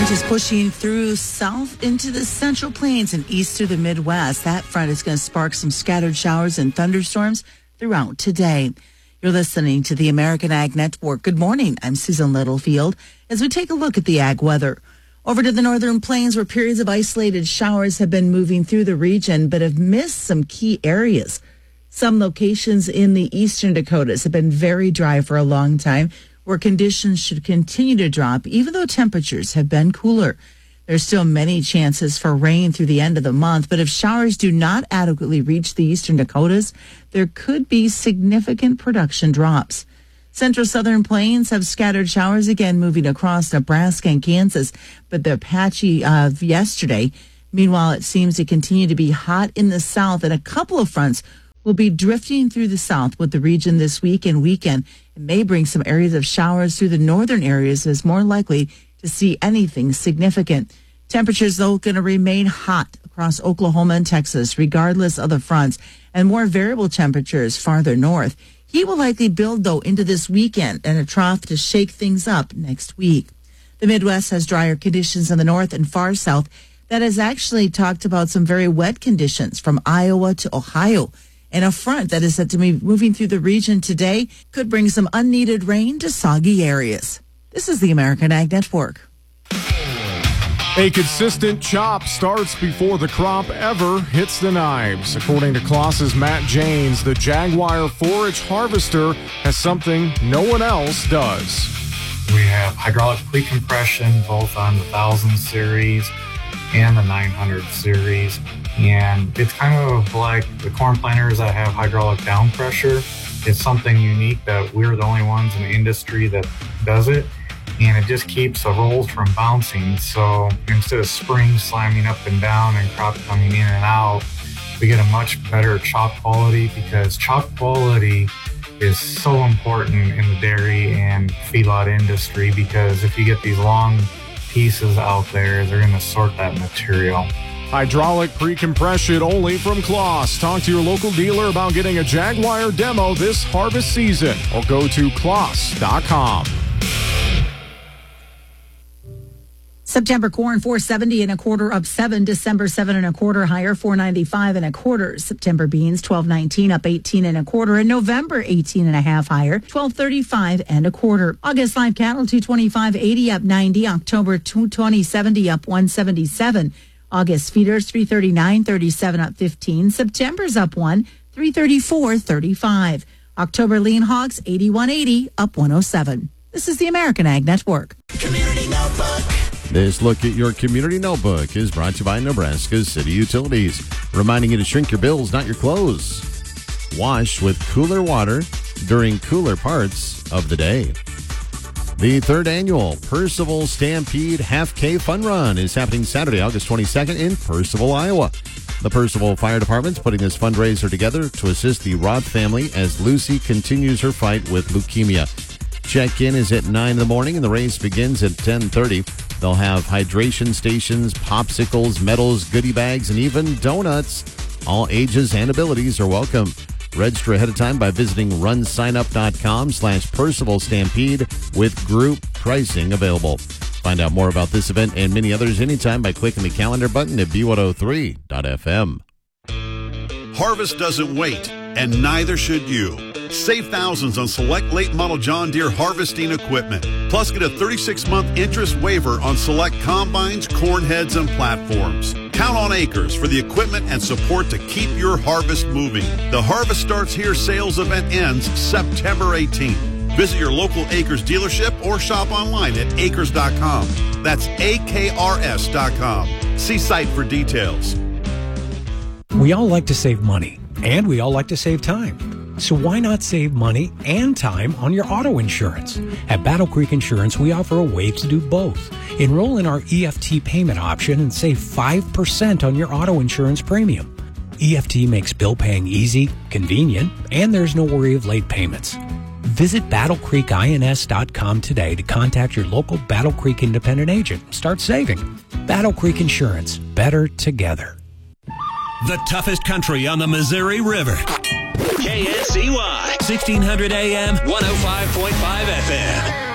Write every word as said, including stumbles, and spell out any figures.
front is pushing through south into the Central Plains and east through the Midwest. That front is going to spark some scattered showers and thunderstorms throughout today. You're listening to the American Ag Network. Good morning. I'm Susan Littlefield as we take a look at the ag weather. Over to the northern plains where periods of isolated showers have been moving through the region but have missed some key areas. Some locations in the eastern Dakotas have been very dry for a long time, where conditions should continue to drop even though temperatures have been cooler. There's still many chances for rain through the end of the month, but if showers do not adequately reach the eastern Dakotas, there could be significant production drops. Central southern plains have scattered showers again moving across Nebraska and Kansas, but they're patchy of yesterday. Meanwhile, it seems to continue to be hot in the south, and a couple of fronts will be drifting through the south with the region this week and weekend. It may bring some areas of showers through the northern areas as more likely to see anything significant. Temperatures, though, going to remain hot across Oklahoma and Texas, regardless of the fronts, and more variable temperatures farther north. Heat will likely build, though, into this weekend and a trough to shake things up next week. The Midwest has drier conditions in the north and far south. That has actually talked about some very wet conditions from Iowa to Ohio. And a front that is said to be moving through the region today could bring some unneeded rain to soggy areas. This is the American Ag Network. A consistent chop starts before the crop ever hits the knives. According to Claas's Matt Janes, the Jaguar forage harvester has something no one else does. We have hydraulic pre-compression both on the one thousand series and the nine hundred series. And it's kind of like the corn planters that have hydraulic down pressure. It's something unique that we're the only ones in the industry that does it. And it just keeps the rolls from bouncing. So instead of springs slamming up and down and crop coming in and out, we get a much better chop quality, because chop quality is so important in the dairy and feedlot industry, because if you get these long pieces out there, they're going to sort that material. Hydraulic pre-compression only from Claas. Talk to your local dealer about getting a Jaguar demo this harvest season, or go to claas dot com. September corn four seventy and a quarter up seven. December seven and a quarter higher, four ninety-five and a quarter. September beans twelve nineteen up eighteen and a quarter. And November eighteen and a half higher, twelve thirty-five and a quarter. August live cattle two twenty-five eighty up ninety. October two twenty seventy up one seventy-seven. August feeders three thirty-nine thirty-seven up fifteen. September's up one, three thirty-four thirty-five. October lean hogs eighty-one eighty up one oh seven. This is the American Ag Network. Community Notebook. This look at your Community Notebook is brought to you by Nebraska City Utilities, reminding you to shrink your bills, not your clothes. Wash with cooler water during cooler parts of the day. The third annual Percival Stampede Half K Fun Run is happening Saturday, August twenty-second in Percival, Iowa. The Percival Fire Department's putting this fundraiser together to assist the Roth family as Lucy continues her fight with leukemia. Check-in is at nine in the morning and the race begins at ten thirty. They'll have hydration stations, popsicles, medals, goodie bags, and even donuts. All ages and abilities are welcome. Register ahead of time by visiting runsignup.com slash Percival Stampede with group pricing available. Find out more about this event and many others anytime by clicking the calendar button at B one oh three dot f m. Harvest doesn't wait, and neither should you. Save thousands on select late model John Deere harvesting equipment. Plus, get a thirty-six month interest waiver on select combines, corn heads, and platforms. Count on Acres for the equipment and support to keep your harvest moving. The Harvest Starts Here sales event ends September eighteenth. Visit your local Acres dealership or shop online at acres dot com. That's A K R S dot com. See site for details. We all like to save money, and we all like to save time. So why not save money and time on your auto insurance? At Battle Creek Insurance, we offer a way to do both. Enroll in our E F T payment option and save five percent on your auto insurance premium. E F T makes bill paying easy, convenient, and there's no worry of late payments. Visit battle creek ins dot com today to contact your local Battle Creek independent agent. Start saving. Battle Creek Insurance. Better together. The toughest country on the Missouri River. K N C Y, sixteen hundred A M, one oh five point five F M.